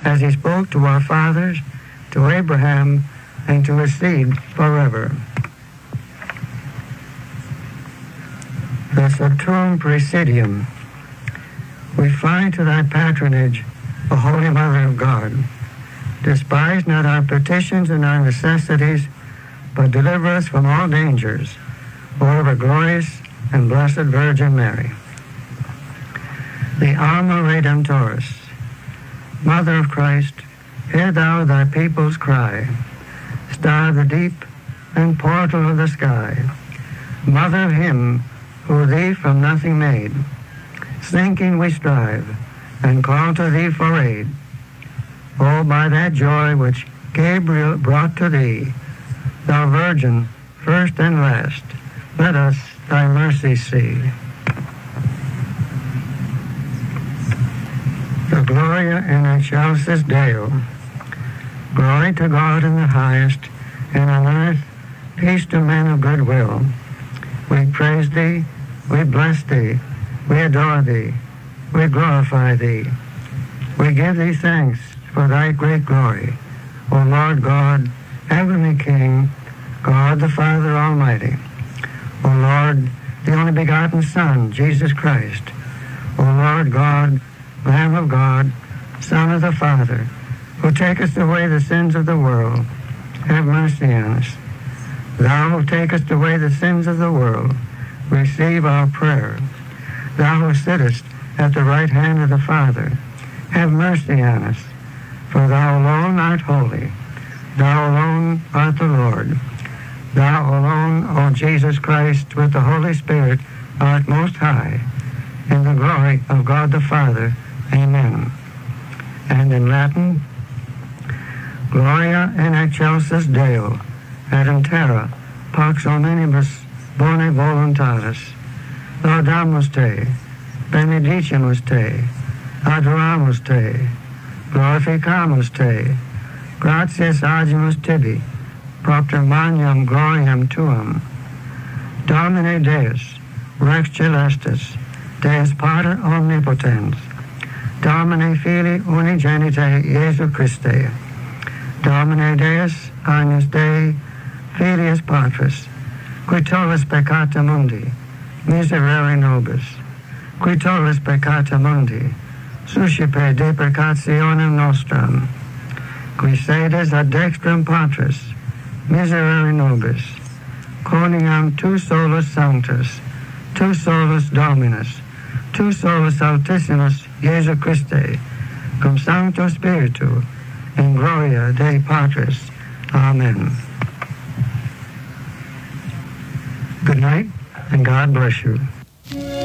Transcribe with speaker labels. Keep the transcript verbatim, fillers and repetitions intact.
Speaker 1: as he spoke to our fathers, to Abraham, and to his seed forever. The Sacrum Praesidium. We fly to thy patronage, O Holy Mother of God. Despise not our petitions and our necessities, but deliver us from all dangers, O ever glorious and blessed Virgin Mary. The Alma Redemptoris. Mother of Christ, hear thou thy people's cry, star of the deep and portal of the sky, mother of him who thee from nothing made. Sinking we strive, and call to thee for aid. Oh, by that joy which Gabriel brought to thee, thou Virgin, first and last, let us thy mercy see. The Gloria in Excelsis Deo. Glory to God in the highest, and on earth peace to men of good will. We praise thee, we bless thee, we adore thee, we glorify thee. We give thee thanks for thy great glory, O Lord God, heavenly King, God the Father Almighty. O Lord, the only begotten Son, Jesus Christ. O Lord God, Lamb of God, Son of the Father, who takest away the sins of the world, have mercy on us. Thou who takest away the sins of the world, receive our prayer. Thou who sittest at the right hand of the Father, have mercy on us. For thou alone art holy. Thou alone art the Lord. Thou alone, O Jesus Christ, with the Holy Spirit, art most high. In the glory of God the Father. Amen. And in Latin, Gloria in Excelsis Deo, et in terra pax omnibus bone voluntatis. Laudamus te, benedicimus te, adoramus te, glorificamus te, gratias agimus tibi, propter magnum gloriam tuam. Domine Deus, Rex Celestis, Deus Pater Omnipotens, Domine Filii Unigenite Iesu Christe, Domine Deus, Agnus Dei, Filius Patris, qui tollis peccata mundi, miserere nobis, qui tollis peccata mundi, suscipe deprecationem nostram, qui sedes ad dextram Patris, miserere nobis, coniam tu solus sanctus, tu solus Dominus, tu solus Altissimus Iesu Christe, cum Sancto Spiritu, in gloria Dei Patris. Amen. Good night, and God bless you.